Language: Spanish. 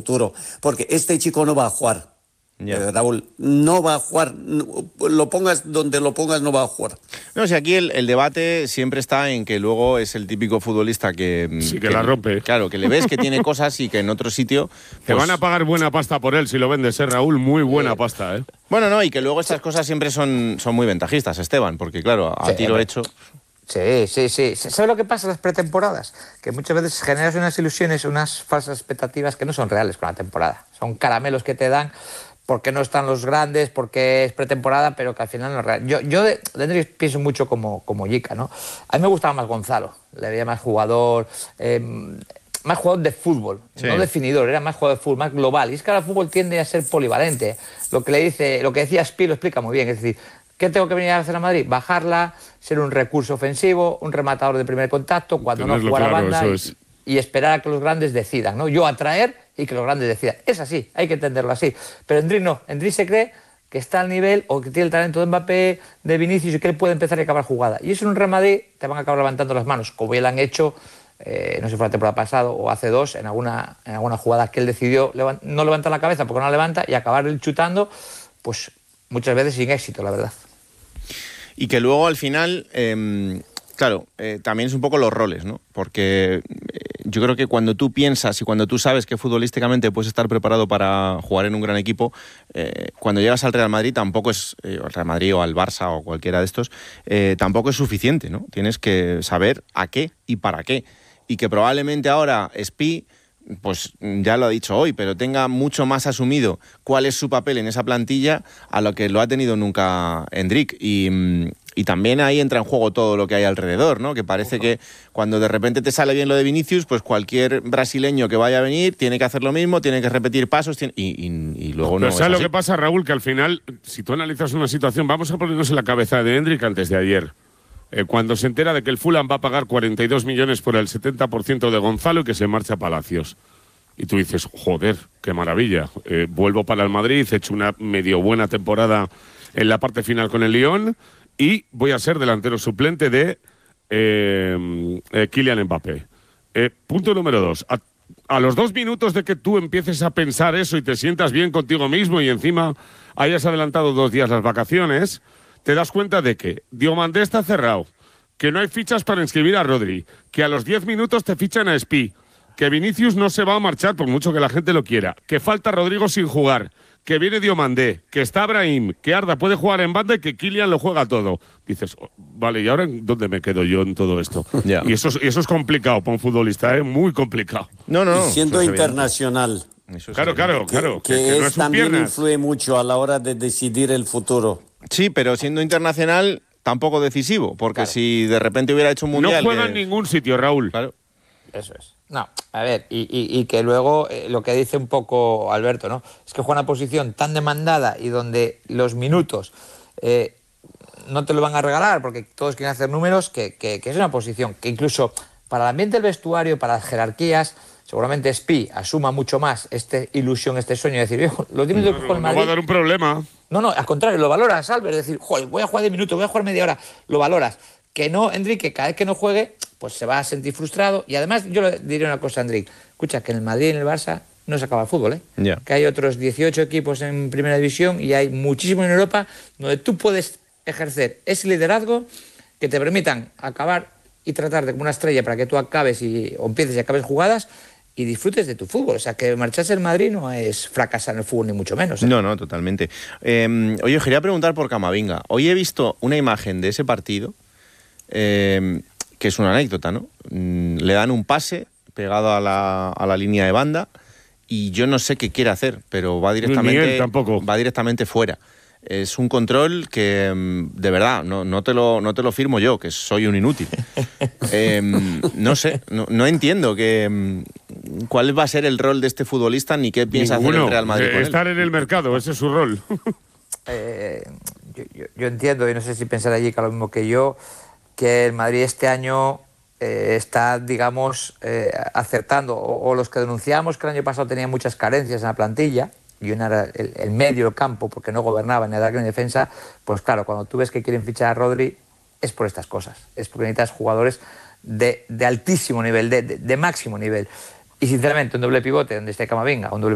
futuro, porque este chico no va a jugar. Raúl, no va a jugar, lo pongas donde lo pongas, no va a jugar. No, si aquí el debate siempre está en que luego es el típico futbolista que la rompe. Claro, que le ves que tiene cosas y que en otro sitio... Te van a pagar buena pasta por él si lo vendes, Raúl, muy buena pasta, Bueno, no, y que luego estas cosas siempre son muy ventajistas, Esteban, porque claro, a tiro hecho... Sí. ¿Sabes lo que pasa en las pretemporadas? Que muchas veces generas unas ilusiones, unas falsas expectativas que no son reales con la temporada. Son caramelos que te dan porque no están los grandes, porque es pretemporada, pero que al final no es real. Yo de Endrick pienso mucho como Yica, ¿no? A mí me gustaba más Gonzalo, le veía más jugador de fútbol, no definidor, era más jugador de fútbol, más global. Y es que ahora el fútbol tiende a ser polivalente. Lo que decía Spi lo explica muy bien, es decir, ¿qué tengo que venir a hacer a Madrid? Bajarla, ser un recurso ofensivo, un rematador de primer contacto, cuando no jugar a banda y esperar a que los grandes decidan, ¿no? Yo atraer y que los grandes decidan. Es así, hay que entenderlo así. Pero Endrick no. Endrick se cree que está al nivel o que tiene el talento de Mbappé, de Vinicius y que él puede empezar a acabar jugada. Y eso en un Real Madrid te van a acabar levantando las manos, como ya lo han hecho, no sé si fue la temporada pasada o hace 2, en alguna jugada que él decidió no levantar la cabeza porque no la levanta y acabar él chutando, pues muchas veces sin éxito, la verdad. Y que luego al final, claro, también es un poco los roles, ¿no? Porque yo creo que cuando tú piensas y cuando tú sabes que futbolísticamente puedes estar preparado para jugar en un gran equipo, cuando llegas al Real Madrid tampoco es, al Real Madrid o al Barça o cualquiera de estos, tampoco es suficiente, ¿no? Tienes que saber a qué y para qué. Y que probablemente ahora Spi, pues ya lo ha dicho hoy, pero tenga mucho más asumido cuál es su papel en esa plantilla a lo que lo ha tenido nunca Endrick. Y también ahí entra en juego todo lo que hay alrededor, ¿no? Que parece que cuando de repente te sale bien lo de Vinicius, pues cualquier brasileño que vaya a venir tiene que hacer lo mismo, tiene que repetir pasos y luego no. Pero ¿sabes lo que pasa, Raúl? Que al final, si tú analizas una situación, vamos a ponernos en la cabeza de Endrick antes de ayer. Cuando se entera de que el Fulham va a pagar 42 millones por el 70% de Gonzalo y que se marcha a Palacios. Y tú dices, joder, qué maravilla. Vuelvo para el Madrid, he hecho una medio buena temporada en la parte final con el Lyon y voy a ser delantero suplente de Kylian Mbappé. Punto número 2. A los 2 minutos de que tú empieces a pensar eso y te sientas bien contigo mismo y encima hayas adelantado 2 días las vacaciones, te das cuenta de que Diomandé está cerrado, que no hay fichas para inscribir a Rodri, que a los 10 minutos te fichan a Spi, que Vinicius no se va a marchar por mucho que la gente lo quiera, que falta Rodrigo sin jugar, que viene Diomandé, que está Brahim, que Arda puede jugar en banda y que Kylian lo juega todo. Dices, vale, ¿y ahora en dónde me quedo yo en todo esto? Yeah. Y eso es complicado para un futbolista, muy complicado. No. Y siendo internacional. Claro. Que no es también piernas. influye mucho a la hora de decidir el futuro. Sí, pero siendo internacional tampoco decisivo, porque si de repente hubiera hecho un mundial... No juega en ningún sitio, Raúl. Claro. Eso es. No, a ver, y que luego lo que dice un poco Alberto, ¿no? Es que juega una posición tan demandada y donde los minutos no te lo van a regalar porque todos quieren hacer números, que es una posición que incluso para el ambiente del vestuario, para las jerarquías, seguramente Spi asuma mucho más esta ilusión, este sueño de decir, los 10 minutos que juego en Madrid... No va a dar un problema. No, al contrario, lo valoras, Albert, es decir, joder, voy a jugar 10 minutos, voy a jugar media hora, lo valoras. Que no, Enrique, cada vez que no juegue, pues se va a sentir frustrado. Y además, yo le diré una cosa a Enrique. Escucha, que en el Madrid y en el Barça no se acaba el fútbol, Yeah. Que hay otros 18 equipos en Primera División y hay muchísimos en Europa donde tú puedes ejercer ese liderazgo que te permitan acabar y tratarte como una estrella para que tú acabes o empieces y acabes jugadas y disfrutes de tu fútbol. O sea, que marcharse al Madrid no es fracasar en el fútbol, ni mucho menos. No, totalmente. Oye, quería preguntar por Camavinga. Hoy he visto una imagen de ese partido, que es una anécdota, ¿no? Le dan un pase pegado a la línea de banda y yo no sé qué quiere hacer, pero va directamente fuera. Es un control que, de verdad, no te lo firmo yo, que soy un inútil. No sé, no entiendo cuál va a ser el rol de este futbolista ni qué piensa hacer el Real Madrid con él. Estar en el mercado, ese es su rol. Yo entiendo, y no sé si pensar allí que lo mismo que yo, que el Madrid este año está, digamos, acertando, o los que denunciamos que el año pasado tenía muchas carencias en la plantilla, y una era el medio del campo, porque no gobernaba ni ataque ni defensa, pues claro, cuando tú ves que quieren fichar a Rodri, es por estas cosas, es porque necesitas jugadores de altísimo nivel, de máximo nivel. Y sinceramente, un doble pivote donde esté Camavinga, un doble